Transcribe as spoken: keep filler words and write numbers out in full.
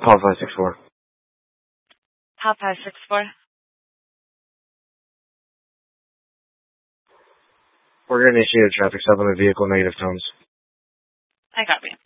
Paul five six four. Paul five six four. We're going to initiate a traffic stop on the vehicle, negative tones. I copy.